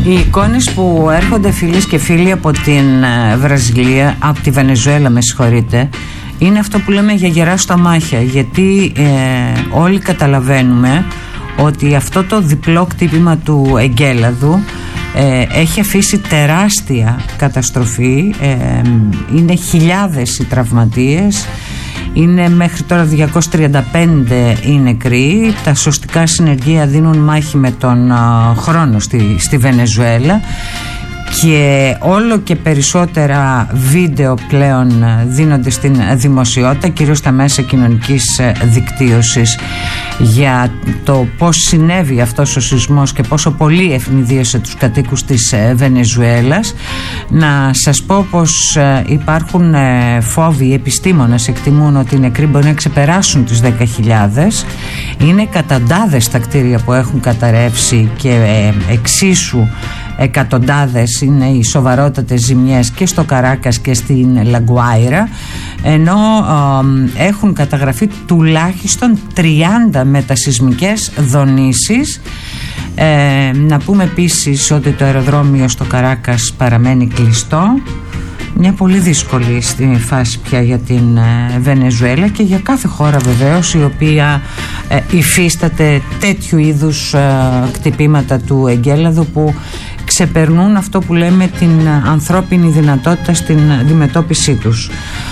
Οι εικόνες που έρχονται φίλες και φίλοι από την Βραζιλία, από τη Βενεζουέλα με συγχωρείτε, είναι αυτό που λέμε για γερά στομάχια, γιατί όλοι καταλαβαίνουμε ότι αυτό το διπλό κτύπημα του εγκέλαδου έχει αφήσει τεράστια καταστροφή. Είναι χιλιάδες οι τραυματίες, είναι μέχρι τώρα 235 οι νεκροί. Τα σωστικά συνεργεία δίνουν μάχη με τον χρόνο στη Βενεζουέλα και όλο και περισσότερα βίντεο πλέον δίνονται στην δημοσιότητα, κυρίως στα μέσα κοινωνικής δικτύωσης, για το πώς συνέβη αυτός ο σεισμός και πόσο πολύ ευνηδίασε τους κατοίκους της Βενεζουέλας. Να σας πω πως υπάρχουν φόβοι, οι επιστήμονες εκτιμούν ότι οι νεκροί μπορεί να ξεπεράσουν τις 10.000. Είναι εκατοντάδες τα κτίρια που έχουν καταρρεύσει και εξίσου εκατοντάδες είναι οι σοβαρότατες ζημιές και στο Καράκας και στην Λαγκουάιρα, ενώ έχουν καταγραφεί τουλάχιστον 30 μετασεισμικές δονήσεις. Να πούμε επίσης ότι το αεροδρόμιο στο Καράκας παραμένει κλειστό. Μια πολύ δύσκολη στη φάση πια για την Βενεζουέλα και για κάθε χώρα βεβαίως η οποία υφίσταται τέτοιου είδους κτυπήματα του εγκέλαδου που ξεπερνούν αυτό που λέμε την ανθρώπινη δυνατότητα στην αντιμετώπιση τους.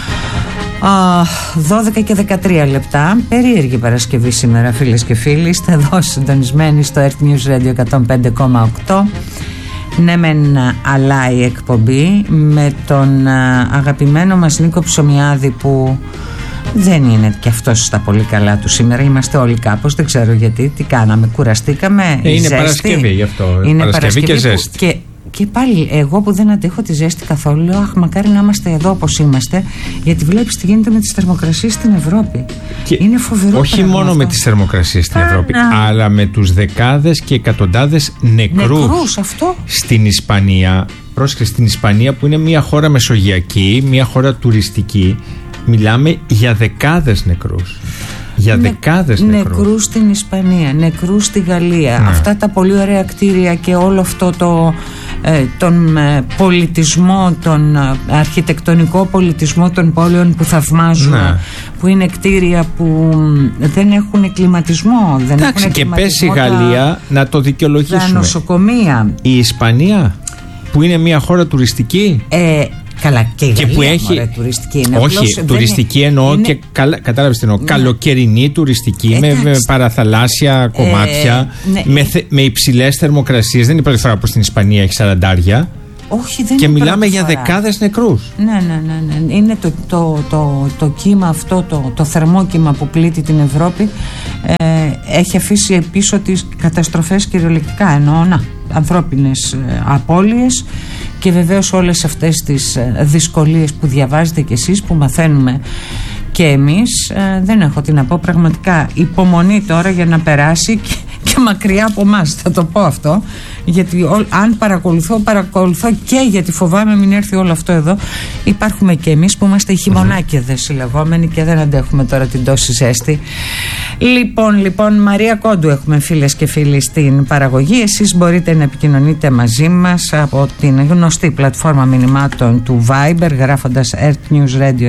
12 και 13 λεπτά. Περίεργη Παρασκευή σήμερα φίλες και φίλοι. Είστε εδώ συντονισμένοι στο Earth News Radio 105,8. Ναι μεν, αλλά η εκπομπή με τον αγαπημένο μας Νίκο Ψωμιάδη, που δεν είναι και αυτός στα πολύ καλά του σήμερα. Είμαστε όλοι κάπως, δεν ξέρω γιατί. Τι κάναμε, κουραστήκαμε. Είναι ζέστη. Παρασκευή γι' αυτό. Είναι Παρασκευή και ζέστη. Και πάλι εγώ που δεν αντέχω τη ζέστη καθόλου, λέω αχ, μακάρι να είμαστε εδώ όπως είμαστε, γιατί βλέπεις τι γίνεται με τις θερμοκρασίες στην Ευρώπη. Και είναι φοβερό. Όχι μόνο αυτό. Με τις θερμοκρασίες στην Ευρώπη, αλλά με τους δεκάδες και εκατοντάδες νεκρούς αυτό. Στην Ισπανία. Πρόσεχε, στην Ισπανία που είναι μια χώρα μεσογειακή, μια χώρα τουριστική, μιλάμε για δεκάδες νεκρούς. Για δεκάδες νεκρούς στην Ισπανία, νεκρούς στη Γαλλία. Ναι. Αυτά τα πολύ ωραία κτίρια και όλο αυτό τον πολιτισμό, τον αρχιτεκτονικό πολιτισμό των πόλεων που θαυμάζουμε, ναι. Που είναι κτίρια που δεν έχουν κλιματισμό. Εντάξει, και πες η Γαλλία να το δικαιολογήσουμε. Τα νοσοκομεία. Η Ισπανία που είναι μια χώρα τουριστική. Καλά, και η Γαλλία, που έχει. Τουριστική είναι. Όχι, τουριστική εννοώ είναι... και κατάλαβες τι εννοώ. Ναι. Καλοκαιρινή τουριστική, με παραθαλάσσια κομμάτια, με υψηλές θερμοκρασίες. Δεν είναι η πρώτη φορά που στην Ισπανία έχει 40. Όχι, δεν και είναι μιλάμε για δεκάδες νεκρούς. Ναι. Είναι το κύμα αυτό, το θερμό κύμα που πλήττει την Ευρώπη. Έχει αφήσει πίσω τις καταστροφές κυριολεκτικά, εννοώ ανθρώπινες απώλειες. Και βεβαίως όλες αυτές τις δυσκολίες που διαβάζετε κι εσείς, που μαθαίνουμε και εμείς. Δεν έχω τι να πω, πραγματικά υπομονή τώρα για να περάσει και μακριά από εμάς, θα το πω αυτό, γιατί αν παρακολουθώ και γιατί φοβάμαι μην έρθει όλο αυτό εδώ. Υπάρχουμε και εμείς που είμαστε οι χειμωνάκηδες οι λεγόμενοι και δεν αντέχουμε τώρα την τόση ζέστη. Λοιπόν, Μαρία Κόντου έχουμε φίλες και φίλοι στην παραγωγή. Εσείς μπορείτε να επικοινωνείτε μαζί μας από την γνωστή πλατφόρμα μηνυμάτων του Viber, γράφοντας Earth News Radio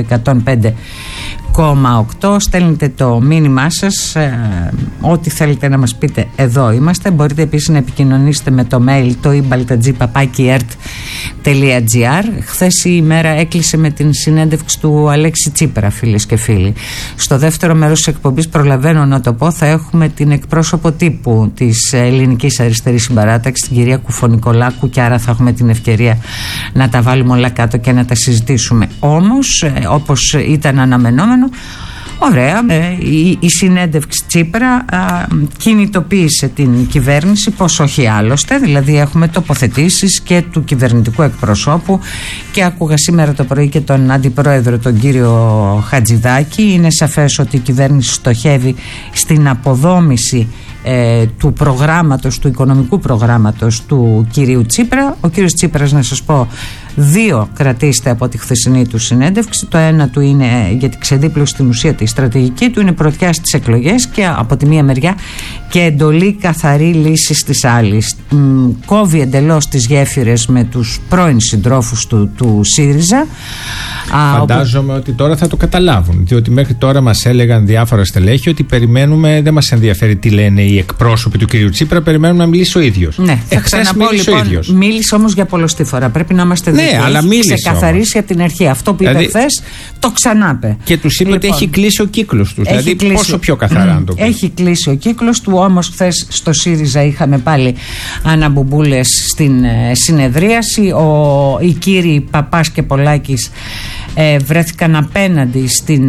105,8. Στέλνετε το μήνυμά σας, ό,τι θέλετε να μας πείτε, εδώ είμαστε. Μπορείτε επίσης να επικοινωνήσετε με το mail το ibaltadji@ert.gr. Χθες η ημέρα έκλεισε με την συνέντευξη του Αλέξη Τσίπρα, φίλες και φίλοι. Στο δεύτερο μέρος της εκπομπής, προλαβαίνω να το πω, θα έχουμε την εκπρόσωπο τύπου της Ελληνικής Αριστερής Συμπαράταξης, την κυρία Κουφονικολάκου, και άρα θα έχουμε την ευκαιρία να τα βάλουμε όλα κάτω και να τα συζητήσουμε. Όμως, όπως ήταν αναμενόμενο, ωραία, η συνέντευξη Τσίπρα κινητοποίησε την κυβέρνηση, πως όχι άλλωστε. Δηλαδή έχουμε τοποθετήσεις και του κυβερνητικού εκπροσώπου, και άκουγα σήμερα το πρωί και τον αντιπρόεδρο, τον κύριο Χατζηδάκη. Είναι σαφές ότι η κυβέρνηση στοχεύει στην αποδόμηση του προγράμματος, του οικονομικού προγράμματος του κυρίου Τσίπρα. Ο κύριος Τσίπρας, να σας πω, Δύο κρατήστε από τη χθεσινή του συνέντευξη. Το ένα του είναι για την ξεδίπλωση στην ουσία τη στρατηγική του, είναι πρωτιά στις εκλογές και από τη μία μεριά και εντολή καθαρή λύση της άλλης. Κόβει εντελώς τις γέφυρες με τους πρώην συντρόφους του ΣΥΡΙΖΑ. Φαντάζομαι ότι τώρα θα το καταλάβουν, διότι μέχρι τώρα μας έλεγαν διάφορα στελέχη ότι περιμένουμε, δεν μας ενδιαφέρει τι λένε οι εκπρόσωποι του κυρίου Τσίπρα, περιμένουμε να μιλήσει ο ίδιος. Ναι, θα ξαναπώ λοιπόν, μίλησε όμως για πολλωστή φορά. Πρέπει να είμαστε δίκαιοι. Ναι, αλλά μίλησε. Ξεκαθαρίσει από την αρχή. Αυτό που είπε χθες, το ξανάπε. Και τους είπε ότι έχει κλείσει ο κύκλος του. Δηλαδή, πόσο πιο καθαρά να το πει. Έχει κλείσει ο κύκλος του, όμως χθες στο ΣΥΡΙΖΑ είχαμε πάλι αναμπουμπούλες στην συνεδρίαση. Οι κύριοι Παπάς και Πολάκης βρέθηκαν απέναντι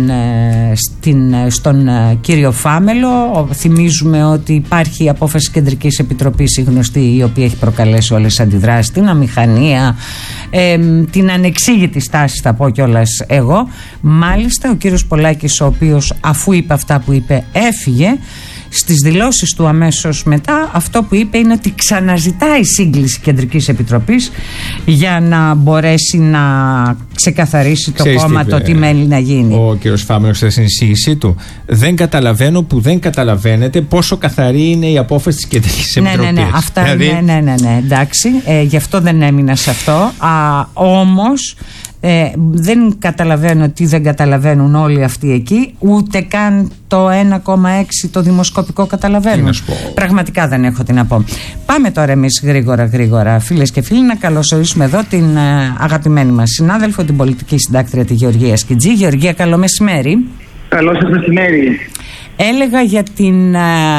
στον κύριο Φάμελο. Θυμίζουμε ότι υπάρχει η απόφαση Κεντρικής Επιτροπής, η γνωστή, η οποία έχει προκαλέσει όλες τις αντιδράσεις, την αμηχανία, την ανεξήγητη στάση, θα πω κιόλας εγώ. Μάλιστα ο κύριος Πολάκης, ο οποίος αφού είπε αυτά που είπε έφυγε, στις δηλώσεις του αμέσως μετά αυτό που είπε είναι ότι ξαναζητάει σύγκληση Κεντρικής Επιτροπής για να μπορέσει να ξεκαθαρίσει το κόμμα το τι μένει να γίνει. Ο κύριος Φάμελος στην εισήγησή του: δεν καταλαβαίνω που δεν καταλαβαίνετε πόσο καθαρή είναι η απόφαση της Κεντρικής Επιτροπής. Ναι, αυτά δηλαδή... ναι, εντάξει, γι' αυτό δεν έμεινα σε αυτό. Όμως δεν καταλαβαίνω τι δεν καταλαβαίνουν όλοι αυτοί εκεί, ούτε καν το 1,6 το δημοσκοπικό καταλαβαίνουν. Πραγματικά δεν έχω τι να πω. Πάμε τώρα εμείς γρήγορα, φίλες και φίλοι, να καλωσορίσουμε εδώ την αγαπημένη μας συνάδελφο, την πολιτική συντάκτρια τη Γεωργία Σκιτζή. Γεωργία, καλό μεσημέρι. Καλό σας μεσημέρι. Έλεγα για την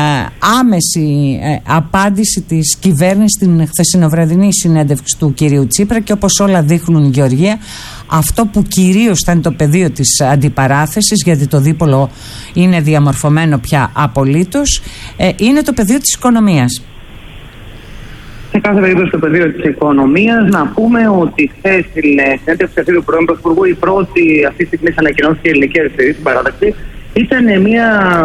άμεση απάντηση της κυβέρνησης στην χθεσινοβραδινή συνέντευξη του κυρίου Τσίπρα, και όπως όλα δείχνουν, Γεωργία, αυτό που κυρίως θα είναι το πεδίο της αντιπαράθεσης, γιατί το δίπολο είναι διαμορφωμένο πια απολύτως, είναι το πεδίο της οικονομίας. Σε κάθε περίπτωση, στο πεδίο της οικονομίας, να πούμε ότι χθες στην συνέντευξη του πρώην Πρωθυπουργού, η πρώτη αυτή τη στιγμή ανακοινώθηκε η Ελληνική Αριστερή στην παράταξη, ήταν μια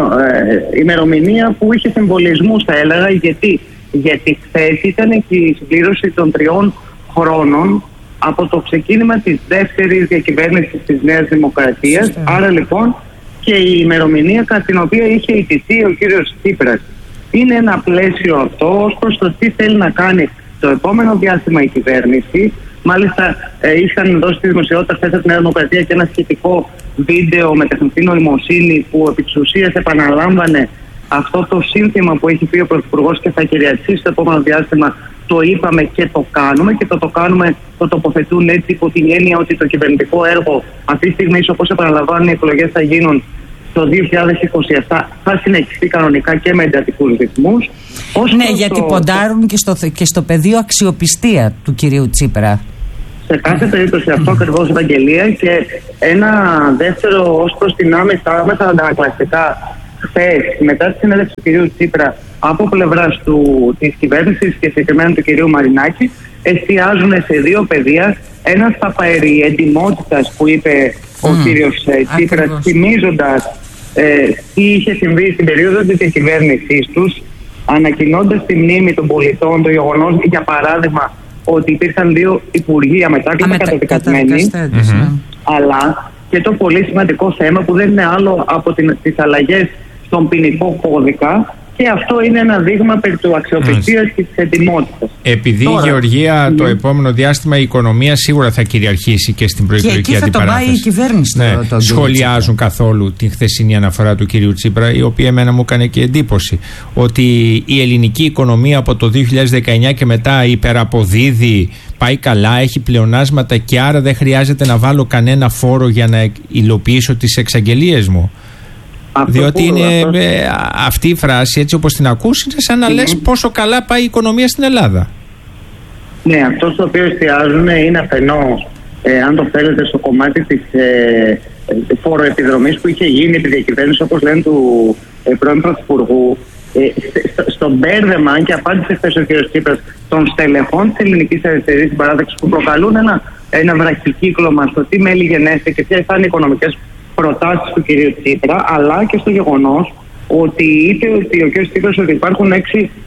ημερομηνία που είχε συμβολισμούς, θα έλεγα, γιατί χθες ήταν και η συμπλήρωση των 3 χρόνων από το ξεκίνημα της δεύτερης διακυβέρνησης της Νέας Δημοκρατίας. Άρα λοιπόν και η ημερομηνία κατά την οποία είχε ιτηθεί ο κύριος Τσίπρας. Είναι ένα πλαίσιο αυτό ως προς το τι θέλει να κάνει το επόμενο διάστημα η κυβέρνηση. Μάλιστα είχαν δώσει στη δημοσιότητα χθες από τη Νέα Δημοκρατία και ένα σχετικό βίντεο με τεχνητή νοημοσύνη που επί της ουσίας επαναλάμβανε αυτό το σύνθημα που έχει πει ο Πρωθυπουργός και θα κυριαρχήσει στο επόμενο διάστημα. Το είπαμε και το κάνουμε, και το κάνουμε, το τοποθετούν έτσι υπό την έννοια ότι το κυβερνητικό έργο αυτή τη στιγμή, όπως επαναλαμβάνουν οι εκλογές θα γίνουν το 2027, θα συνεχιστεί κανονικά και με εντατικούς ρυθμούς. Ναι, γιατί ποντάρουν και στο πεδίο αξιοπιστία του κυρίου Τσίπρα. Σε κάθε περίπτωση αυτό ακριβώς, Ευαγγελία. Και ένα δεύτερο ως προς την άμεσα αντανακλαστικά. Χθες, μετά τη συνέντευξη του κυρίου Τσίπρα από πλευράς της κυβέρνησης και συγκεκριμένα του κυρίου Μαρινάκη, εστιάζουν σε 2 πεδία. Ένα στα περί εντιμότητας που είπε ο κύριος Τσίπρας, θυμίζοντας τι είχε συμβεί στην περίοδο της διακυβέρνησής τους, ανακοινώντας τη μνήμη των πολιτών, το γεγονός, για παράδειγμα, ότι υπήρχαν 2 υπουργοί αμετάκλητα καταδικασμένοι, αλλά και το πολύ σημαντικό θέμα που δεν είναι άλλο από τις αλλαγές στον ποινικό κώδικα, και αυτό είναι ένα δείγμα περί του αξιοπιστίας και της ετοιμότητας. Επειδή, τώρα, Γεωργία, το επόμενο διάστημα η οικονομία σίγουρα θα κυριαρχεί και στην προεκλογική αντιπαράθεση. Και εκεί θα το πάει η κυβέρνηση. Ναι. Σχολιάζουν καθόλου την χθεσινή αναφορά του κυρίου Τσίπρα, η οποία εμένα μου έκανε και εντύπωση, ότι η ελληνική οικονομία από το 2019 και μετά υπεραποδίδει, πάει καλά, έχει πλεονάσματα και άρα δεν χρειάζεται να βάλω κανένα φόρο για να υλοποιήσω τις εξαγγελίες μου. Διότι αυτή η φράση, έτσι όπως την ακούς, είναι σαν να λες πόσο καλά πάει η οικονομία στην Ελλάδα. Ναι, αυτό στο οποίο εστιάζουν είναι αφενός, αν το θέλετε, στο κομμάτι της φοροεπιδρομής που είχε γίνει επί διακυβέρνηση, όπως λένε, του πρώην Πρωθυπουργού. Στο μπέρδεμα, αν και απάντησε χθες ο κ. Τσίπρας, των στελεχών της Ελληνικής Αριστερής στην παράταξη, που προκαλούν ένα βραχικύκλωμα στο τι μέλη γενέστε και ποιες θα είναι οι οικονομικές προτάσεις του κ. Τσίπρα, αλλά και στο γεγονός ότι είπε ότι ο κ. Τσίπρας ότι υπάρχουν 6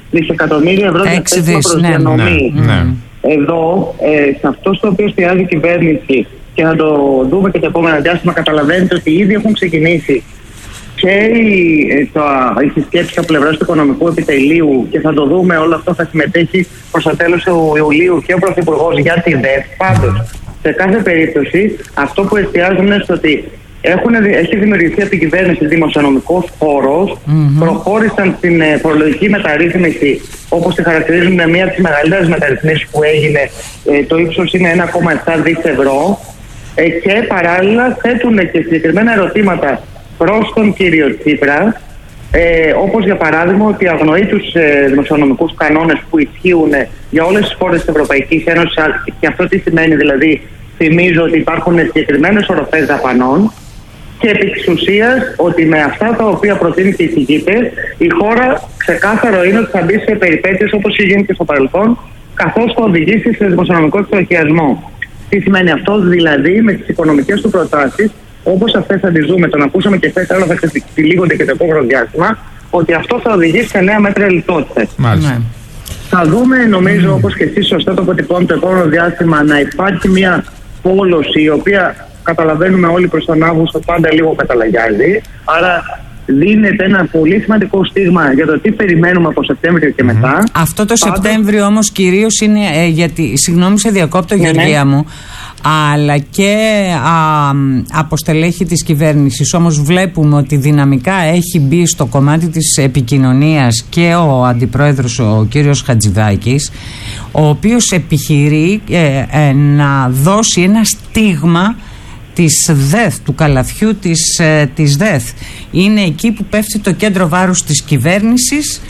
δισεκατομμύρια ευρώ για θέσιμο προς διανομή. Εδώ, σε αυτό στο οποίο εστιάζει η κυβέρνηση, και να το δούμε και το επόμενο διάστημα, καταλαβαίνετε ότι ήδη έχουν ξεκινήσει και η συσκέψη από πλευράς του Οικονομικού Επιτελείου, και θα το δούμε, όλο αυτό θα συμμετέχει προς το τέλος του Ιουλίου και ο Πρωθυπουργός για τη ΔΕΘ. Πάντως, σε κάθε περίπτωση, αυτό που εστιάζουν είναι στο ότι έχει δημιουργηθεί από την κυβέρνηση δημοσιονομικός χώρος, προχώρησαν στην φορολογική μεταρρύθμιση, όπως τη χαρακτηρίζουν, μία από τις μεγαλύτερες μεταρρυθμίσεις που έγινε, το ύψος είναι 1,7 δις ευρώ, και παράλληλα θέτουν και συγκεκριμένα ερωτήματα προς τον κύριο Τσίπρα, όπως για παράδειγμα ότι αγνοεί τους δημοσιονομικούς κανόνες που ισχύουν για όλες τις χώρες της Ευρωπαϊκής Ένωσης, και αυτό τι σημαίνει, δηλαδή θυμίζω ότι υπάρχουν συγκεκριμένες οροφές δαπανών, και επί της ουσίας ότι με αυτά τα οποία προτείνει και εισηγείται, η χώρα ξεκάθαρο είναι ότι θα μπει σε περιπέτειες όπως είχε γίνει και στο παρελθόν, καθώς θα οδηγήσει σε δημοσιονομικό εξορχιασμό. Τι σημαίνει αυτό? Δηλαδή με τις οικονομικές του προτάσεις, όπως αυτές θα τις δούμε, τον ακούσαμε και χθες, αλλά θα ξετυλίγονται και το επόμενο διάστημα, ότι αυτό θα οδηγήσει σε νέα μέτρα λιτότητας. Θα δούμε, νομίζω, όπως και εσείς σωστά το αποτυπώνετε, το επόμενο διάστημα να υπάρχει μια πόλωση, η οποία καταλαβαίνουμε όλοι προς τον Αύγουστο πάντα λίγο καταλαγιάζει. Άρα δίνεται ένα πολύ σημαντικό στίγμα για το τι περιμένουμε από Σεπτέμβριο και μετά. Αυτό το Σεπτέμβριο όμως κυρίως είναι γιατί, συγγνώμη σε διακόπτω Γεωργία μου, αλλά και από στελέχη της κυβέρνησης, όμως βλέπουμε ότι δυναμικά έχει μπει στο κομμάτι της επικοινωνίας και ο αντιπρόεδρος ο κύριος Χατζηδάκης, ο οποίος επιχειρεί να δώσει ένα στίγμα της ΔΕΘ, του καλαθιού της ΔΕΘ. Είναι εκεί που πέφτει το κέντρο βάρους της κυβέρνησης,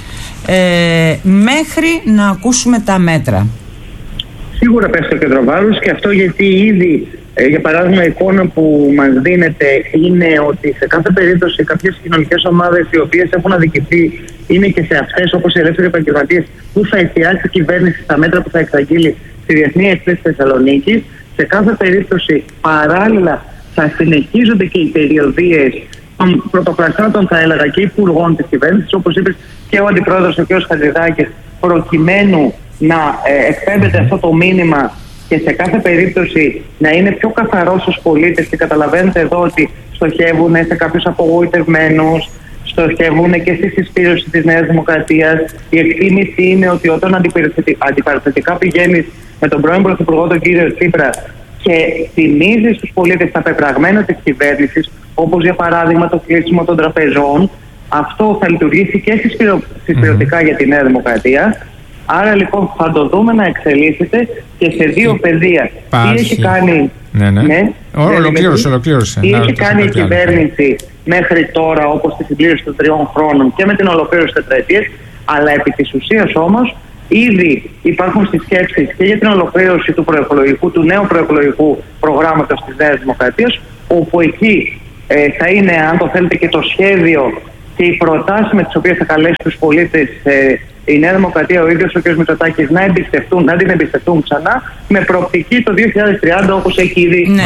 μέχρι να ακούσουμε τα μέτρα. Σίγουρα πέφτει το κέντρο βάρους, και αυτό γιατί ήδη, για παράδειγμα, η εικόνα που μας δίνεται είναι ότι σε κάθε περίπτωση κάποιες κοινωνικές ομάδες οι οποίες έχουν αδικηθεί είναι και σε αυτές, όπως οι ελεύθεροι επαγγελματίες, που θα εστιάσει η κυβέρνηση στα μέτρα που θα εξαγγείλει στη Διεθνή Έκθεση Θεσσαλονίκης. Σε κάθε περίπτωση, παράλληλα, θα συνεχίζονται και οι περιοδίες των πρωτοκλασσάτων, θα έλεγα, και υπουργών της κυβέρνησης, όπως είπε και ο αντιπρόεδρος ο κ. Χατζηδάκης, προκειμένου να εκπέμπεται αυτό το μήνυμα και σε κάθε περίπτωση να είναι πιο καθαρό στους πολίτες. Και καταλαβαίνετε εδώ ότι στοχεύουν σε κάποιους απογοητευμένους, στοχεύουν και στη συσπήρωση της Νέας Δημοκρατίας. Η εκτίμηση είναι ότι όταν αντιπαραθετικά πηγαίνεις με τον πρώην Πρωθυπουργό τον κύριο Τσίπρα και θυμίζει στους πολίτες τα πεπραγμένα της κυβέρνησης, όπως για παράδειγμα το κλείσιμο των τραπεζών, αυτό θα λειτουργήσει και συσπηρωτικά για τη Νέα Δημοκρατία. Άρα λοιπόν θα το δούμε να εξελίσσεται και σε δύο πεδία. Τι έχει κάνει, ολοκλήρωσε. Τι έχει κάνει η κυβέρνηση μέχρι τώρα, όπως τη συμπλήρωση των 3 χρόνων και με την ολοκλήρωση τετραετίας, αλλά επί της ουσίας όμως ήδη υπάρχουν στις σκέψεις και για την ολοκλήρωση του νέου προεκλογικού προγράμματος της Νέας Δημοκρατίας, όπου εκεί θα είναι, αν το θέλετε, και το σχέδιο και οι προτάσεις με τις οποίες θα καλέσει τους πολίτες η Νέα Δημοκρατία, ο ίδιος ο κ. Μητσοτάκης, να την εμπιστευτούν ξανά με προοπτική το 2030, όπως έχει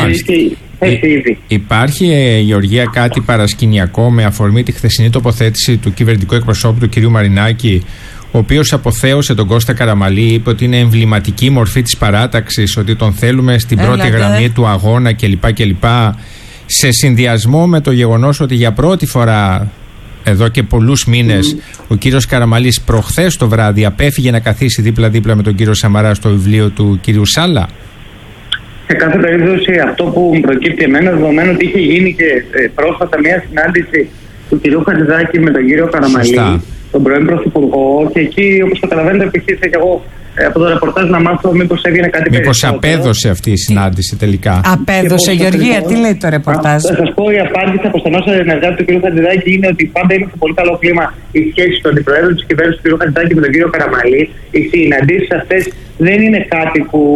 ήδη. Υπάρχει, Γεωργία, κάτι παρασκηνιακό με αφορμή τη χθεσινή τοποθέτηση του κυβερνητικού εκπροσώπου του κ. Μαρινάκη, ο οποίος αποθέωσε τον Κώστα Καραμαλή, είπε ότι είναι εμβληματική μορφή της παράταξης, ότι τον θέλουμε στην πρώτη γραμμή του αγώνα κλπ. Σε συνδυασμό με το γεγονός ότι για πρώτη φορά εδώ και πολλούς μήνες ο κύριος Καραμαλής προχθές το βράδυ απέφυγε να καθίσει δίπλα-δίπλα με τον κύριο Σαμαρά στο βιβλίο του κύριου Σάλα. Σε κάθε περίπτωση αυτό που μου προκύπτει εμένα, δεδομένου ότι είχε γίνει και πρόσφατα μια συνάντηση του κυρίου Χατζηδάκη με τον κύριο Καραμαλή, τον πρώην Πρωθυπουργό, και εκεί, όπως καταλαβαίνετε, επιχείρησα και εγώ από το ρεπορτάζ να μάθω μήπως έβγαινε κάτι περισσότερο. Μήπως απέδωσε αυτή η συνάντηση τελικά? Απέδωσε, Γεωργία, τι λέει το ρεπορτάζ? Θα σας πω, η απάντηση από στενό συνεργάτη του κ. Χατζηδάκη είναι ότι πάντα είναι σε πολύ καλό κλίμα η σχέση του αντιπροέδρου της κυβέρνησης του κ. Χατζηδάκη με τον κύριο Καραμαλή. Οι συναντήσεις αυτές δεν είναι κάτι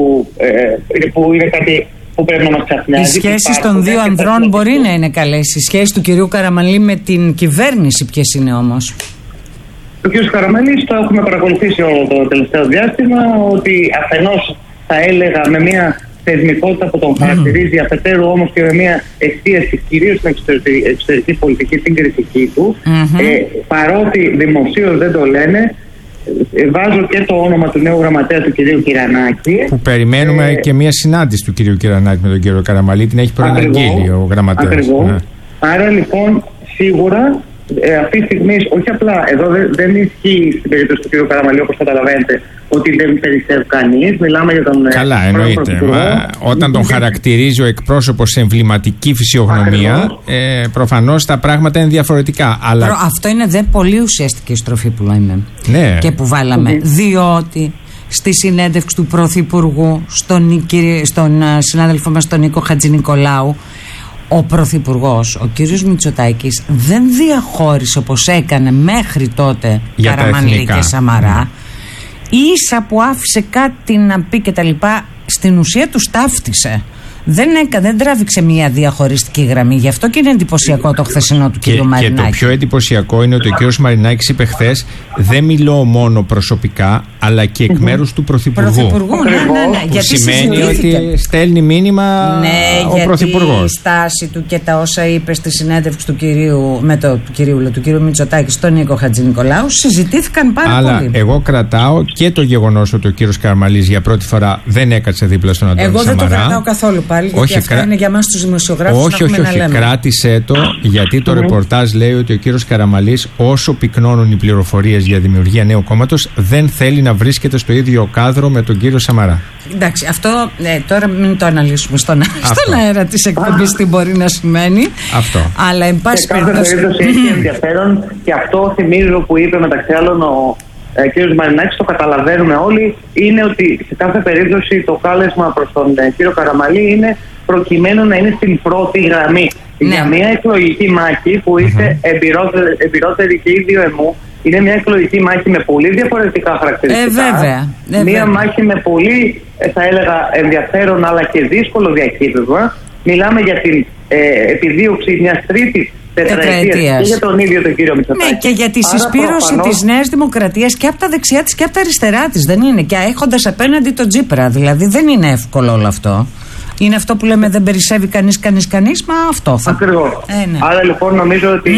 που είναι κάτι που πρέπει να μας ξαφνιάζει. Οι σχέσεις των δύο ανδρών μπορεί να είναι καλές. Οι σχέσεις του κυρίου Καραμαλή με την κυβέρνηση ποιες είναι όμως? Ο κ. Καραμαλής το έχουμε παρακολουθήσει όλο το τελευταίο διάστημα, ότι αφενός θα έλεγα με μια θεσμικότητα που τον χαρακτηρίζει, αφετέρου όμως και με μια εστίαση κυρίως στην εξωτερική πολιτική, στην κριτική του, παρότι δημοσίως δεν το λένε, βάζω και το όνομα του νέου γραμματέα του κυρίου Κυρανάκη. Που περιμένουμε και μια συνάντηση του κυρίου Κυρανάκη με τον κύριο Καραμαλή. Την έχει προαναγγείλει ο γραμματέας. Ακριβώς. Ναι. Άρα λοιπόν σίγουρα αυτή τη στιγμή, όχι απλά εδώ δεν ισχύει στην περίπτωση του κ. Καραμαλή, όπως καταλαβαίνετε, ότι δεν περισσεύει κανείς. Μιλάμε για τον. Καλά, εννοείται. Όταν τον χαρακτηρίζει ο εκπρόσωπος σε εμβληματική φυσιογνωμία, προφανώς τα πράγματα είναι διαφορετικά. Αλλά... Αυτό είναι πολύ ουσιαστική στροφή που λέμε. Ναι. Και που βάλαμε. Διότι στη συνέντευξη του Πρωθυπουργού στον συνάδελφο μας τον Νίκο Χατζηνικολάου, ο Πρωθυπουργός, ο κύριος Μητσοτάκης, δεν διαχώρισε όπως έκανε μέχρι τότε Καραμανλή και Σαμαρά. Ίσα που άφησε κάτι να πει και τα λοιπά, στην ουσία τους ταύτισε. Δεν τράβηξε μια διαχωριστική γραμμή. Γι' αυτό και είναι εντυπωσιακό το χθεσινό του κύριου Μαρινάκη. Και το πιο εντυπωσιακό είναι ότι ο κύριος Μαρινάκης είπε χθες: δεν μιλώ μόνο προσωπικά, αλλά και εκ μέρους του Πρωθυπουργού. Ναι. Που σημαίνει ότι στέλνει μήνυμα ο Πρωθυπουργός. Γιατί η στάση του και τα όσα είπε στη συνέντευξη του κυρίου Μητσοτάκη στον Νίκο Χατζηνικολάου συζητήθηκαν πάρα πολύ. Αλλά εγώ κρατάω και το γεγονός ότι ο κύριος Καραμαλής για πρώτη φορά δεν έκατσε δίπλα στον Αντώνη Σαμαρά. Εγώ δεν το κρατάω καθόλου πάλι. Γιατί αυτά είναι για μας τους δημοσιογράφους. Όχι. Κράτησε το, γιατί το ρεπορτάζ λέει ότι ο κύριος Καραμαλής, όσο πυκνώνουν οι πληροφορίες για δημιουργία νέου κόμματος, δεν θέλει να βρίσκεται στο ίδιο κάδρο με τον κύριο Σαμαρά. Εντάξει, αυτό τώρα μην το αναλύσουμε στον αέρα της εκπομπής τι μπορεί να σημαίνει. Αυτό. Αλλά εν πάση περιπτώσει έχει ενδιαφέρον, και αυτό θυμίζω που είπε μεταξύ άλλων ο κύριος Μαρινάκης, το καταλαβαίνουμε όλοι, είναι ότι σε κάθε περίπτωση το κάλεσμα προς τον κύριο Καραμαλή είναι προκειμένου να είναι στην πρώτη γραμμή. Ναι. Για μια εκλογική μάχη που είστε εμπειρότεροι και οι δύο εμού, είναι μια εκλογική μάχη με πολύ διαφορετικά χαρακτηριστικά. Βέβαια. Μια μάχη με πολύ, θα έλεγα, ενδιαφέρον αλλά και δύσκολο διακύβευμα. Μιλάμε για την επιδίωξη μιας τρίτης τετραετίας και για τον ίδιο τον κύριο Μητσοτάκη. Ναι, και για τη συσπήρωση της Νέας Δημοκρατίας και από τα δεξιά της και από τα αριστερά της. Δεν είναι. Και έχοντας απέναντι τον Τσίπρα. Δηλαδή δεν είναι εύκολο όλο αυτό. Είναι αυτό που λέμε, δεν περισσεύει κανείς, μα αυτό θα. Ακριβώς. Ναι. Άρα λοιπόν νομίζω ότι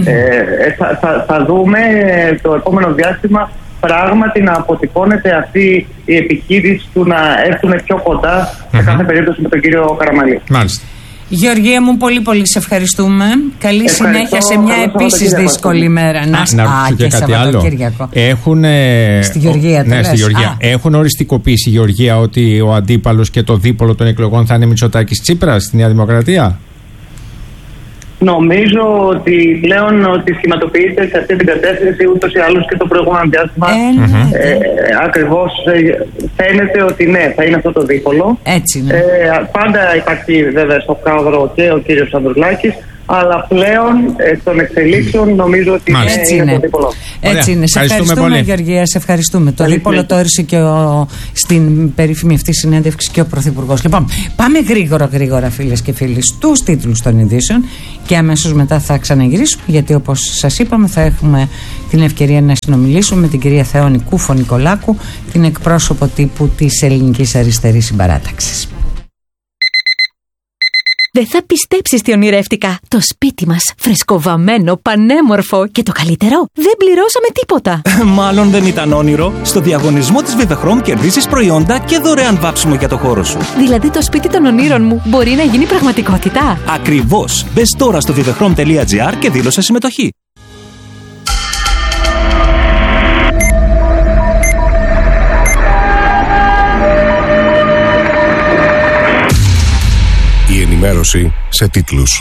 θα δούμε το επόμενο διάστημα πράγματι να αποτυπώνεται αυτή η επιχείρηση του να έρθουν πιο κοντά σε κάθε περίπτωση με τον κύριο Καραμαλή. Μάλιστα. Γεωργία μου, πολύ πολύ σε ευχαριστούμε. Καλή συνέχεια σε μια επίσης δύσκολη μέρα. Να ρωτήσω και κάτι άλλο. Στη Γεωργία, στη Γεωργία. Έχουν οριστικοποιήσει η Γεωργία ότι ο αντίπαλος και το δίπολο των εκλογών θα είναι Μητσοτάκης Τσίπρας στη Νέα Δημοκρατία? Νομίζω ότι πλέον ότι σχηματοποιείται σε αυτή την κατεύθυνση ούτως ή άλλως και το προηγούμενο διάστημα. Ακριβώς φαίνεται ότι ναι, θα είναι αυτό το δίπολο. Έτσι είναι. Πάντα υπάρχει βέβαια στο κάδρο και ο κύριος Ανδρουλάκης, αλλά πλέον των εξελίξεων νομίζω ότι είναι το δίπολο. Έτσι είναι. Σε ευχαριστούμε Γεωργία, σε ευχαριστούμε. Το δίπολο το όρισε και στην περίφημη αυτή συνέντευξη και ο Πρωθυπουργός. Λοιπόν, πάμε γρήγορα φίλες και φίλοι στους τίτλους των ειδήσεων και αμέσως μετά θα ξαναγυρίσουμε, γιατί όπως σας είπαμε θα έχουμε την ευκαιρία να συνομιλήσουμε με την κυρία Θεόνη Κούφο-Νικολάκου, την εκπρόσωπο τύπου της Ελληνικής Αριστερής Συμπαράταξης. Δεν θα πιστέψεις τι ονειρεύτηκα. Το σπίτι μας, φρεσκοβαμμένο, πανέμορφο και το καλύτερο, δεν πληρώσαμε τίποτα. Μάλλον δεν ήταν όνειρο. Στο διαγωνισμό της Vivechrome κερδίσεις προϊόντα και δωρεάν βάψιμο για το χώρο σου. Δηλαδή το σπίτι των ονείρων μου μπορεί να γίνει πραγματικότητα. Ακριβώς. Μπες τώρα στο vivechrome.gr και δήλωσε συμμετοχή. Η ενημέρωση σε τίτλους.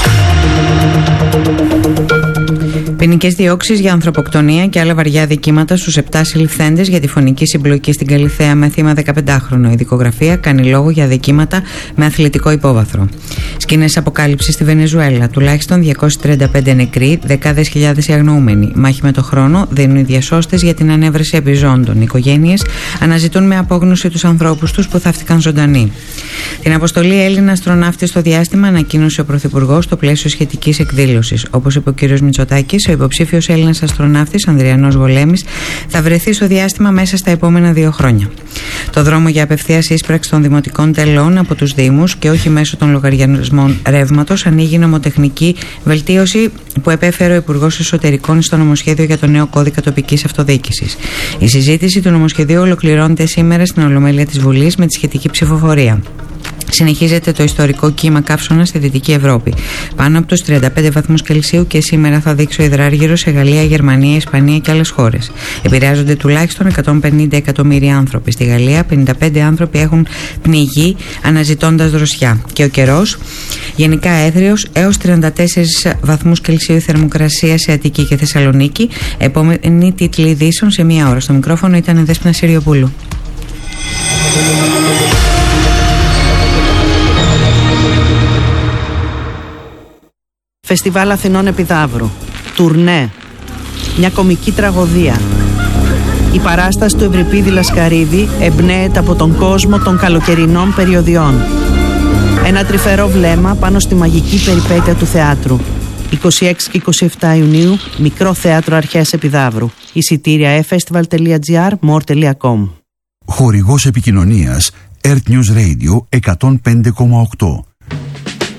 Ποινικές διώξεις για ανθρωποκτονία και άλλα βαριά δικήματα στους 7 συλληφθέντες για τη φωνική συμπλοκή στην Καλιθέα με θύμα 15χρονο. Η δικογραφία κάνει λόγο για δικήματα με αθλητικό υπόβαθρο. Σκηνές αποκάλυψης στη Βενεζουέλα. Τουλάχιστον 235 νεκροί, δεκάδες χιλιάδες οι αγνοούμενοι. Μάχη με το χρόνο δίνουν οι διασώστες για την ανέβρεση επιζώντων. Οι οικογένειες αναζητούν με απόγνωση τους ανθρώπους τους που θαύτηκαν ζωντανοί. Την αποστολή Έλληνα αστροναύτη στο διάστημα, ανακοίνωσε ο Πρωθυπουργός στο πλαίσιο σχετικής εκδήλωσης. Όπως είπε ο κ. Μητσοτάκης, ο υποψήφιος Έλληνας αστροναύτης Ανδριανός Γολέμης θα βρεθεί στο διάστημα μέσα στα επόμενα 2 χρόνια. Το δρόμο για απευθείας ίσπραξη των δημοτικών τελών από τους Δήμους και όχι μέσω των λογαριασμών ρεύματος ανοίγει νομοτεχνική βελτίωση που επέφερε ο Υπουργός Εσωτερικών στο νομοσχέδιο για το νέο κώδικα τοπικής αυτοδιοίκησης. Η συζήτηση του νομοσχεδίου ολοκληρώνεται σήμερα στην Ολομέλεια της Βουλής με τη σχετική ψηφοφορία. Συνεχίζεται το ιστορικό κύμα καύσωνα στη Δυτική Ευρώπη. Πάνω από τους 35 βαθμούς Κελσίου και σήμερα θα δείξει ο υδράργυρος σε Γαλλία, Γερμανία, Ισπανία και άλλες χώρες. Επηρεάζονται τουλάχιστον 150 εκατομμύρια άνθρωποι. Στη Γαλλία 55 άνθρωποι έχουν πνιγεί αναζητώντας δροσιά. Και ο καιρός, γενικά έθριος έως 34 βαθμούς Κελσίου η θερμοκρασία σε Αττική και Θεσσαλονίκη. Επόμενη τίτλη ειδήσεων σε 1 ώρα. Στο μικρόφωνο ήταν η Δέσποινα Συριοπούλου. Φεστιβάλ Αθηνών Επιδαύρου. Τουρνέ. Μια κομική τραγωδία. Η παράσταση του Ευρυπίδη Λασκαρίδη εμπνέεται από τον κόσμο των καλοκαιρινών περιοδιών. Ένα τρυφερό βλέμμα πάνω στη μαγική περιπέτεια του θεάτρου. 26 και 27 Ιουνίου, Μικρό Θέατρο Αρχαίας Επιδαύρου. Εισιτήρια efestival.gr, more.com. Χορηγός επικοινωνίας Earth News Radio 105,8.